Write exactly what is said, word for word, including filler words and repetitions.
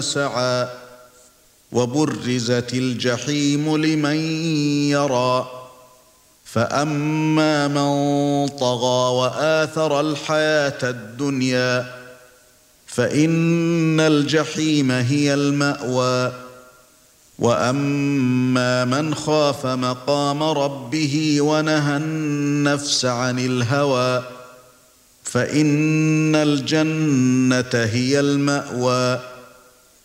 سعى وبرزت الجحيم لمن يرى فأما من طغى وآثر الحياة الدنيا فإن الجحيم هي المأوى وأما من خاف مقام ربه ونهى النفس عن الهوى فإن الجنة هي المأوى